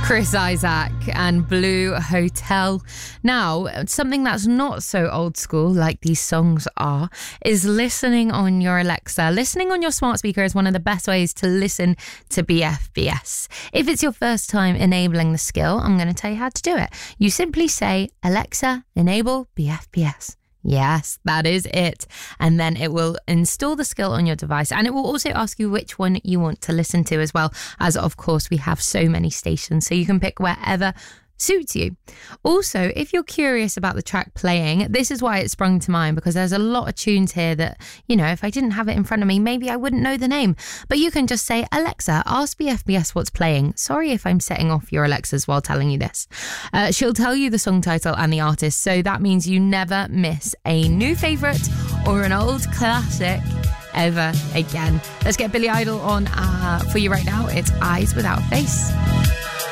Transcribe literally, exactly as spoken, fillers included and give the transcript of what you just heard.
Chris Isaak and Blue Hotel. Now, something that's not so old school like these songs are is listening on your Alexa. Listening on your smart speaker is one of the best ways to listen to B F B S. If it's your first time enabling the skill, I'm going to tell you how to do it. You simply say, Alexa, enable B F B S. Yes, that is it. And then it will install the skill on your device, and it will also ask you which one you want to listen to as well, as of course we have so many stations, so you can pick wherever suits you. Also, if you're curious about the track playing, this is why it sprung to mind, because there's a lot of tunes here that, you know, if I didn't have it in front of me, maybe I wouldn't know the name. But you can just say, Alexa, ask B F B S what's playing. Sorry if I'm setting off your Alexas while telling you this. Uh, she'll tell you the song title and the artist, so that means you never miss a new favourite or an old classic ever again. Let's get Billy Idol on uh, for you right now. It's Eyes Without a Face.